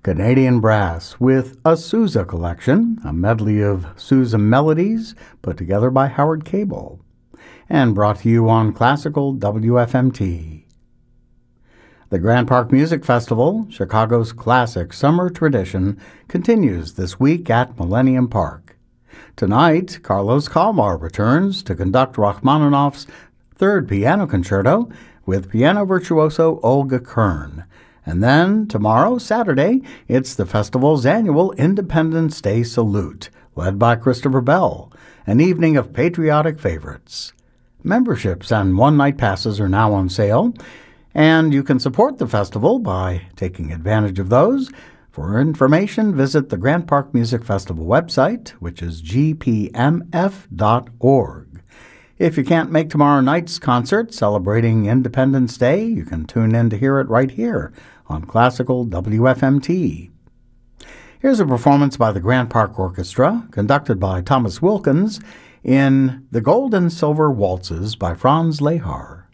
Canadian Brass with a Sousa collection, a medley of Sousa melodies put together by Howard Cable, and brought to you on Classical WFMT. The Grant Park Music Festival, Chicago's classic summer tradition, continues this week at Millennium Park. Tonight, Carlos Kalmar returns to conduct Rachmaninoff's Third Piano Concerto with piano virtuoso Olga Kern. And then, tomorrow, Saturday, it's the festival's annual Independence Day Salute, led by Christopher Bell, an evening of patriotic favorites. Memberships and one-night passes are now on sale, and you can support the festival by taking advantage of those. For information, visit the Grant Park Music Festival website, which is gpmf.org. If you can't make tomorrow night's concert celebrating Independence Day, you can tune in to hear it right here on Classical WFMT. Here's a performance by the Grant Park Orchestra, conducted by Thomas Wilkins, in The Gold and Silver Waltzes by Franz Lehár.